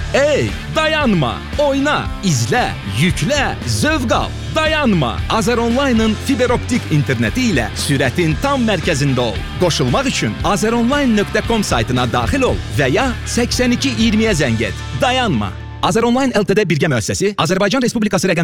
Ey, dayanma, oyna, izlə, yüklə, zövq al. Dayanma. Azeronline'ın fiber optik interneti ilə sürətin tam mərkəzində ol. Qoşulmaq üçün azeronline.com saytına daxil ol və ya 8220-yə zəng et. Dayanma. Azeronline Ltd birgə müəssisəsi, Azərbaycan Respublikası rəqəmli